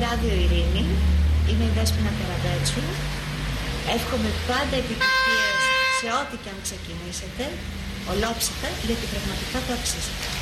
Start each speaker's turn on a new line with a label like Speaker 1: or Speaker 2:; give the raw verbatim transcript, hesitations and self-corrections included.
Speaker 1: Ράδιο Ειρήνη. Είμαι η Δέσποινα Καραβέτσου. Εύχομαι πάντα επιτυχίες σε ό,τι και αν ξεκινήσετε. Ολόψυχα, γιατί πραγματικά το αξίζετε.